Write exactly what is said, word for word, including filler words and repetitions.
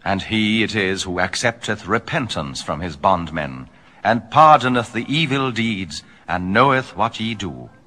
And he it is who accepteth repentance from his bondmen, and pardoneth the evil deeds, and knoweth what ye do.